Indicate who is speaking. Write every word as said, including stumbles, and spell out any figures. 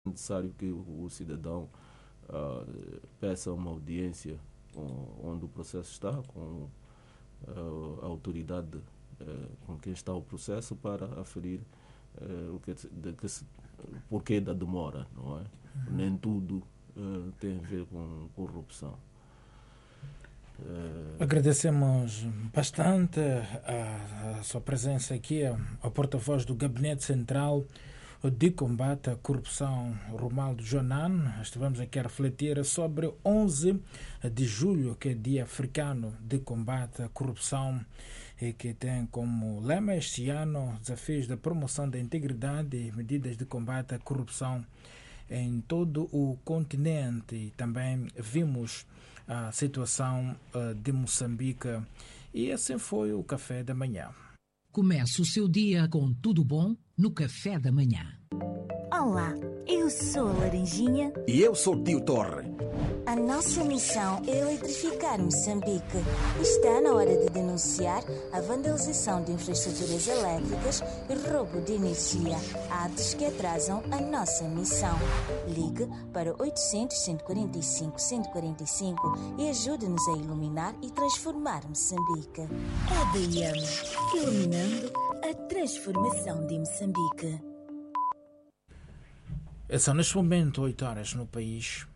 Speaker 1: necessário que o, o cidadão uh, peça uma audiência com, onde o processo está, com uh, a autoridade uh, com quem está o processo, para aferir uh, o que, de, que se, o porquê da demora, não é? Uhum. Nem tudo uh, tem a ver com corrupção.
Speaker 2: Uh... Agradecemos bastante a, a sua presença aqui, a porta-voz do Gabinete Central de Combate à Corrupção, Romualdo Jonan. Estivemos aqui a refletir sobre onze de julho, que é Dia Africano de Combate à Corrupção, e que tem como lema este ano desafios da promoção da integridade e medidas de combate à corrupção em todo o continente. E também vimos a situação uh, de Moçambique, e assim foi o Café da Manhã.
Speaker 3: Comece o seu dia com tudo bom no Café da Manhã.
Speaker 4: Olá, eu sou a Laranjinha.
Speaker 5: E eu sou o Tio Torre.
Speaker 4: A nossa missão é eletrificar Moçambique. Está na hora de denunciar a vandalização de infraestruturas elétricas e roubo de energia, atos que atrasam a nossa missão. Ligue para oitocentos, cento e quarenta e cinco, cento e quarenta e cinco e ajude-nos a iluminar e transformar Moçambique. A D I M, iluminando a transformação de Moçambique.
Speaker 2: São neste momento oito horas no país.